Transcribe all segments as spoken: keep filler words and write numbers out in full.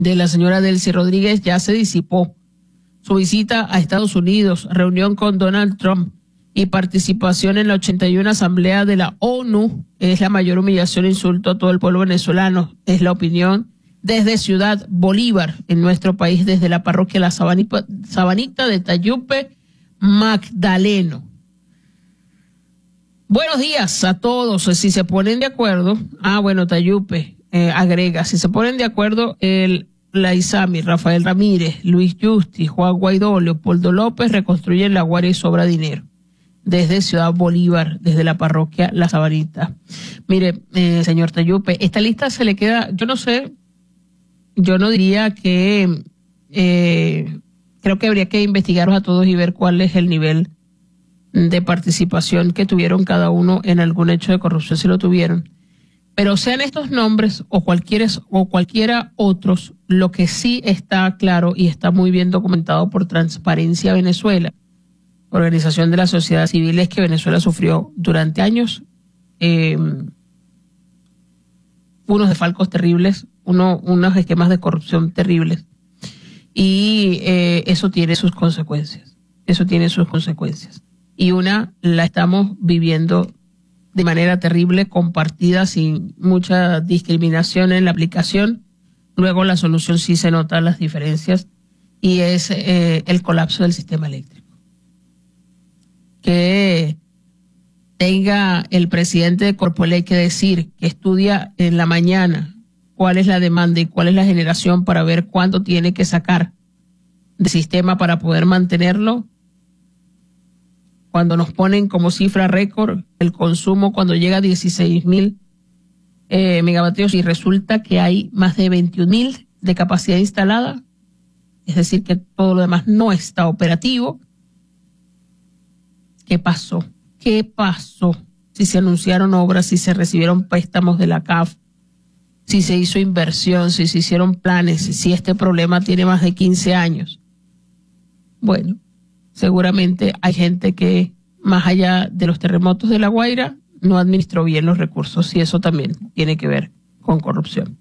de la señora Delcy Rodríguez ya se disipó. Su visita a Estados Unidos, reunión con Donald Trump y participación en la ochenta y una Asamblea de la ONU es la mayor humillación e insulto a todo el pueblo venezolano. Es la opinión desde Ciudad Bolívar, en nuestro país, desde la parroquia La Sabanita, Sabanita de Tayupe, Magdaleno. Buenos días a todos. Si se ponen de acuerdo, ah, bueno, Tayupe eh, agrega, si se ponen de acuerdo el La Isami, Rafael Ramírez, Luis Justi, Juan Guaidó, Leopoldo López reconstruyen La Guaira y sobra dinero. Desde Ciudad Bolívar, desde la parroquia La Sabanita. Mire, eh, señor Tayupe, esta lista se le queda, yo no sé, yo no diría que, eh, creo que habría que investigarlos a todos y ver cuál es el nivel de participación que tuvieron cada uno en algún hecho de corrupción, si lo tuvieron. Pero sean estos nombres o cualquiera, o cualquiera otros, lo que sí está claro y está muy bien documentado por Transparencia Venezuela, organización de la sociedad civil, es que Venezuela sufrió durante años eh, unos desfalcos terribles, uno, unos esquemas de corrupción terribles. Y eh, eso tiene sus consecuencias. Eso tiene sus consecuencias. Y una la estamos viviendo de manera terrible, compartida, sin mucha discriminación en la aplicación. Luego la solución sí se notan las diferencias y es eh, el colapso del sistema eléctrico. Que tenga el presidente de Corpoelec que decir que estudia en la mañana cuál es la demanda y cuál es la generación para ver cuánto tiene que sacar de sistema para poder mantenerlo, cuando nos ponen como cifra récord el consumo cuando llega a dieciséis mil eh, megavatios y resulta que hay más de veintiún mil de capacidad instalada, es decir que todo lo demás no está operativo. ¿Qué pasó? ¿Qué pasó? Si se anunciaron obras, si se recibieron préstamos de la C A F, si se hizo inversión, si se hicieron planes, si este problema tiene más de quince años. Bueno, seguramente hay gente que, más allá de los terremotos de La Guaira, no administró bien los recursos y eso también tiene que ver con corrupción.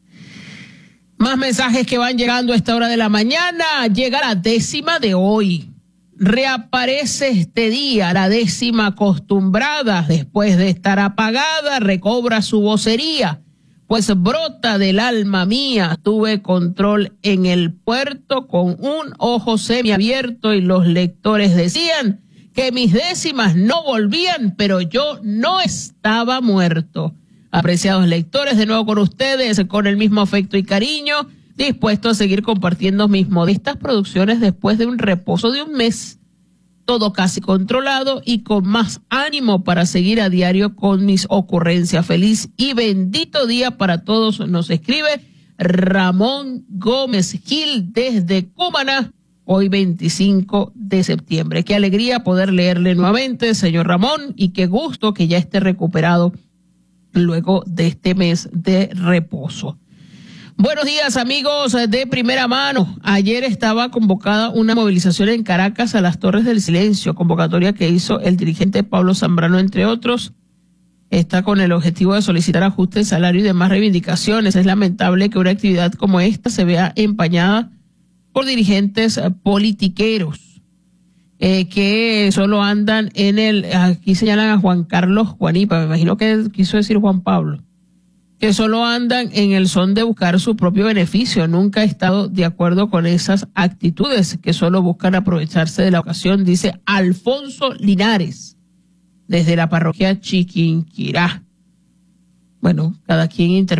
Más mensajes que van llegando a esta hora de la mañana. Llega la décima de hoy. Reaparece este día, la décima acostumbrada, después de estar apagada, recobra su vocería, pues brota del alma mía, tuve control en el puerto con un ojo semiabierto y los lectores decían que mis décimas no volvían, pero yo no estaba muerto. Apreciados lectores, de nuevo con ustedes, con el mismo afecto y cariño, dispuesto a seguir compartiendo mis modestas producciones después de un reposo de un mes, todo casi controlado y con más ánimo para seguir a diario con mis ocurrencias. Feliz y bendito día para todos, nos escribe Ramón Gómez Gil desde Cumaná, hoy veinticinco de septiembre. Qué alegría poder leerle nuevamente, señor Ramón, y qué gusto que ya esté recuperado luego de este mes de reposo. Buenos días, amigos de Primera Mano. Ayer estaba convocada una movilización en Caracas a las Torres del Silencio, convocatoria que hizo el dirigente Pablo Zambrano, entre otros. Está con el objetivo de solicitar ajuste de salario y demás reivindicaciones. Es lamentable que una actividad como esta se vea empañada por dirigentes politiqueros eh, que solo andan en el, aquí señalan a Juan Carlos Juanipa, me imagino que quiso decir Juan Pablo, que solo andan en el son de buscar su propio beneficio. Nunca he estado de acuerdo con esas actitudes que solo buscan aprovecharse de la ocasión, dice Alfonso Linares, desde la parroquia Chiquinquirá. Bueno, cada quien interpreta